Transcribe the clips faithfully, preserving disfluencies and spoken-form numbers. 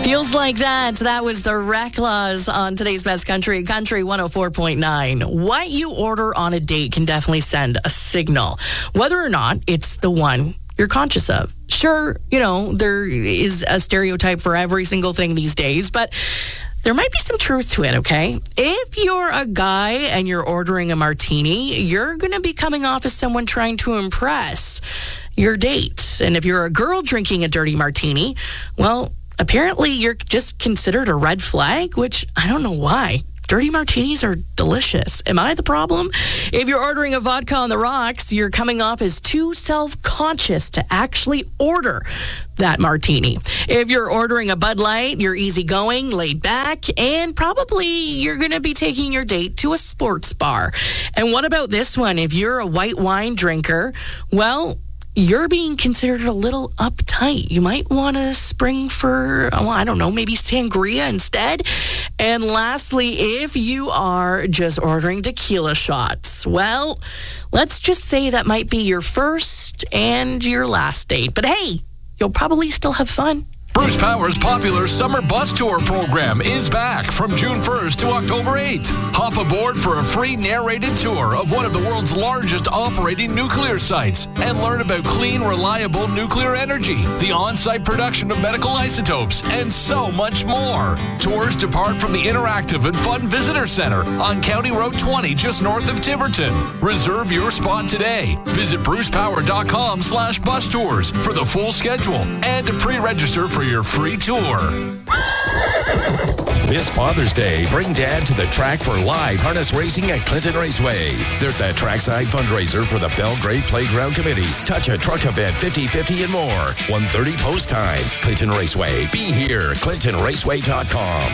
Feels like that. That was the Reclaws on today's Best Country, Country one oh four point nine. What you order on a date can definitely send a signal, whether or not it's the one you're conscious of. Sure, you know, there is a stereotype for every single thing these days, but there might be some truth to it, okay? If you're a guy and you're ordering a martini, you're going to be coming off as someone trying to impress your date. And if you're a girl drinking a dirty martini, well, apparently you're just considered a red flag, which I don't know why. Dirty martinis are delicious. Am I the problem? If you're ordering a vodka on the rocks, you're coming off as too self-conscious to actually order that martini. If you're ordering a Bud Light, you're easygoing, laid back, and probably you're going to be taking your date to a sports bar. And what about this one? If you're a white wine drinker, well, you're being considered a little uptight. You might want to spring for, well, I don't know, maybe sangria instead. And lastly, if you are just ordering tequila shots, well, let's just say that might be your first and your last date. But hey, you'll probably still have fun. Bruce Power's popular summer bus tour program is back from June first to October eighth. Hop aboard for a free narrated tour of one of the world's largest operating nuclear sites and learn about clean, reliable nuclear energy, the on-site production of medical isotopes, and so much more. Tours depart from the interactive and fun visitor center on County Road twenty just north of Tiverton. Reserve your spot today. Visit brucepower.com slash bus tours for the full schedule and to pre-register for your free tour. This Father's Day, bring Dad to the track for live harness racing at Clinton Raceway. There's a trackside fundraiser for the Belgrade Playground Committee, touch a truck event fifty fifty and more. one thirty post time. Clinton Raceway. Be here. clinton raceway dot com.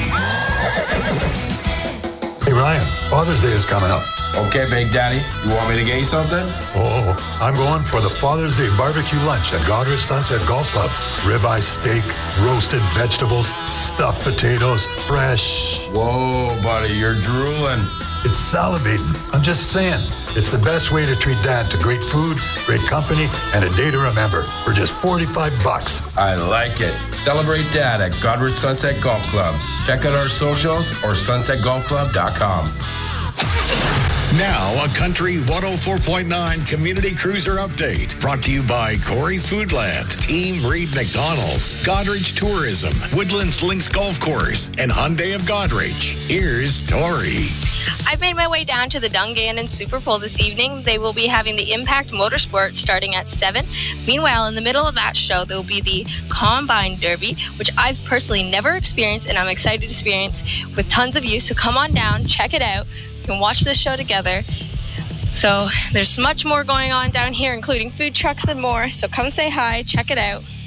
Hey Ryan, Father's Day is coming up. Okay, Big Daddy, you want me to get you something? Oh, I'm going for the Father's Day barbecue lunch at Godrich Sunset Golf Club. Ribeye steak, roasted vegetables, stuffed potatoes, fresh. Whoa, buddy, you're drooling. It's salivating. I'm just saying, it's the best way to treat Dad to great food, great company, and a day to remember for just forty-five bucks. I like it. Celebrate Dad at Godrich Sunset Golf Club. Check out our socials or sunset golf club dot com. Now, a Country one oh four point nine Community Cruiser Update. Brought to you by Corey's Foodland, Team Reed McDonald's, Godrich Tourism, Woodlands Links Golf Course, and Hyundai of Godrich. Here's Tori. I've made my way down to the Dungannon Super Bowl this evening. They will be having the Impact Motorsport starting at seven. Meanwhile, in the middle of that show, there will be the Combine Derby, which I've personally never experienced, and I'm excited to experience with tons of you. So come on down, check it out. You can watch this show together. So there's much more going on down here, including food trucks and more. So come say hi, check it out.